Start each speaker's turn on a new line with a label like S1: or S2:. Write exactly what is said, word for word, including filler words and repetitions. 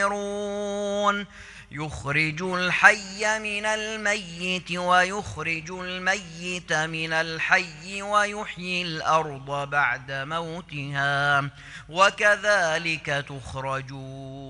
S1: يخرج الحي من الميت ويخرج الميت من الحي ويحيي الأرض بعد موتها وكذلك تخرجون.